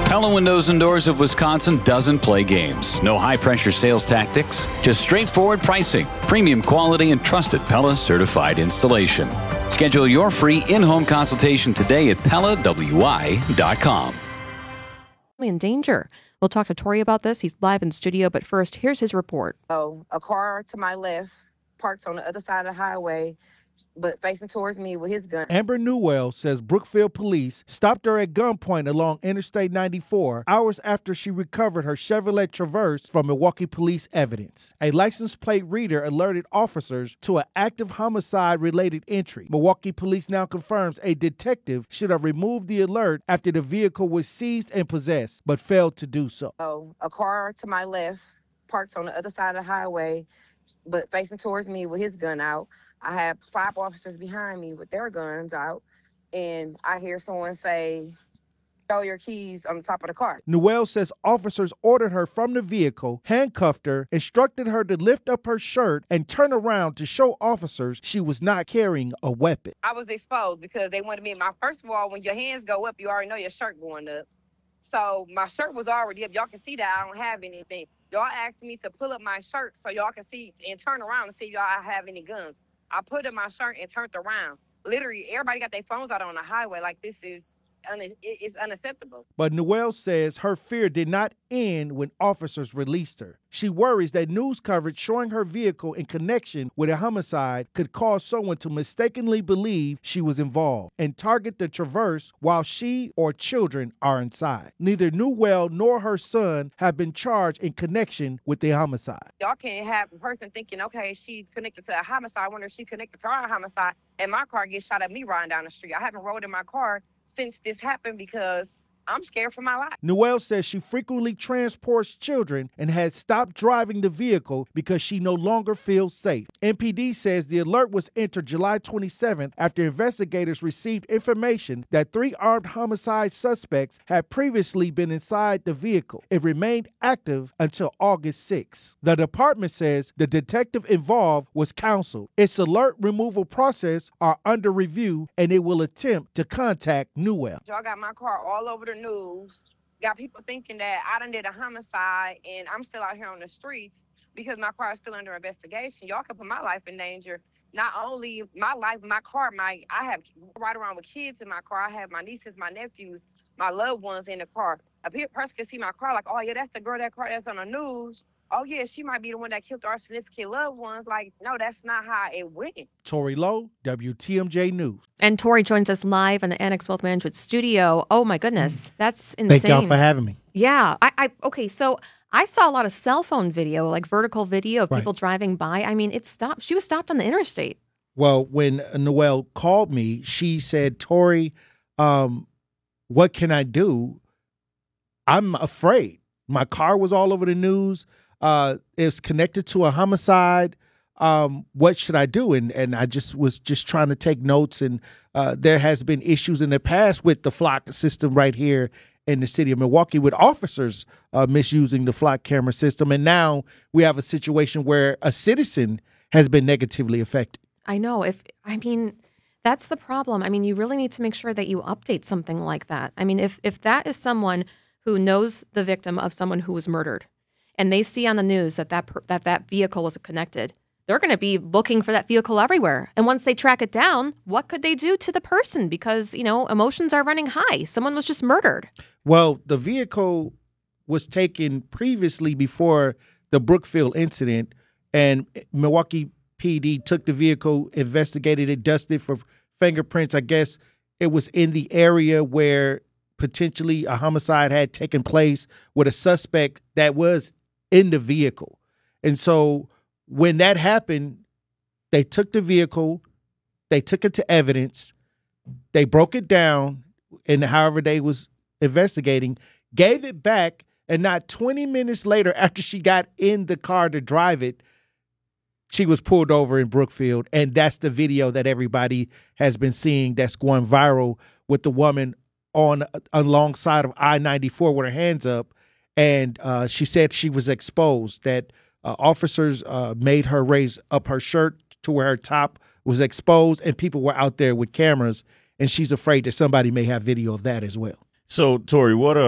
Pella Windows and Doors of Wisconsin doesn't play games. No high-pressure sales tactics, just straightforward pricing, premium quality, and trusted Pella certified installation. Schedule your free in-home consultation today at PellaWI.com. In danger. We'll talk to Tori about this. He's live in studio, but first, here's his report. Oh, a car to my left parks on the other side of the highway, but facing towards me with his gun. Amber Newell says Brookfield police stopped her at gunpoint along Interstate 94 hours after she recovered her Chevrolet Traverse from Milwaukee police evidence. A license plate reader alerted officers to an active homicide-related entry. Milwaukee police now confirms a detective should have removed the alert after the vehicle was seized and possessed, but failed to do so. Oh, a car to my left parks on the other side of the highway, but facing towards me with his gun out. I have 5 officers behind me with their guns out, and I hear someone say, "Throw your keys on the top of the car." Newell says officers ordered her from the vehicle, handcuffed her, instructed her to lift up her shirt and turn around to show officers she was not carrying a weapon. I was exposed because they wanted me. First of all, when your hands go up, you already know your shirt going up. So my shirt was already up. Y'all can see that I don't have anything. Y'all asked me to pull up my shirt so y'all can see and turn around and see if y'all have any guns. I put up my shirt and turned around. Literally, everybody got their phones out on the highway. Like, this is it's unacceptable. But Newell says her fear did not end when officers released her. She worries that news coverage showing her vehicle in connection with a homicide could cause someone to mistakenly believe she was involved and target the Traverse while she or children are inside. Neither Newell nor her son have been charged in connection with the homicide. Y'all can't have a person thinking, okay, she's connected to a homicide. I wonder if she's connected to our homicide, and my car gets shot at me riding down the street. I haven't rode in my car since this happened because I'm scared for my life. Newell says she frequently transports children and had stopped driving the vehicle because she no longer feels safe. MPD says the alert was entered July 27th after investigators received information that 3 armed homicide suspects had previously been inside the vehicle. It remained active until August 6th. The department says the detective involved was counseled. Its alert removal process are under review, and it will attempt to contact Newell. Y'all got my car all over the news, got people thinking that I done did a homicide and I'm still out here on the streets because my car is still under investigation. Y'all can put my life in danger. Not only my life, my car, I have ride around with kids in my car. I have my nieces, my nephews, my loved ones in the car. A person can see my car like, oh yeah, that's the girl, that car that's on the news. Oh yeah, she might be the one that killed our significant loved ones. Like, no, that's not how it went. Tori Lowe, WTMJ News. And Tori joins us live in the Annex Wealth Management studio. Oh my goodness, that's insane. Thank y'all for having me. Yeah, okay, so I saw a lot of cell phone video, like vertical video of people driving by. I mean, it stopped. She was stopped on the interstate. Well, when Noelle called me, she said, Tori, what can I do? I'm afraid. My car was all over the news. It's connected to a homicide. What should I do? And I was trying to take notes. And there has been issues in the past with the flock system right here in the city of Milwaukee with officers misusing the flock camera system. And now we have a situation where a citizen has been negatively affected. I know. That's the problem. I mean, you really need to make sure that you update something like that. I mean, if that is someone who knows the victim of someone who was murdered, and they see on the news that vehicle was connected, they're going to be looking for that vehicle everywhere. And once they track it down, what could they do to the person? Because, emotions are running high. Someone was just murdered. Well, the vehicle was taken previously before the Brookfield incident, and Milwaukee PD took the vehicle, investigated it, dusted for fingerprints. I guess it was in the area where potentially a homicide had taken place with a suspect that was in the vehicle. And so when that happened, they took the vehicle, they took it to evidence, they broke it down, and however they was investigating, gave it back, and not 20 minutes later, after she got in the car to drive it, she was pulled over in Brookfield. And that's the video that everybody has been seeing that's going viral with the woman on alongside of I-94 with her hands up. And she said she was exposed, that officers made her raise up her shirt to where her top was exposed, and people were out there with cameras, and she's afraid that somebody may have video of that as well. So, Tori, what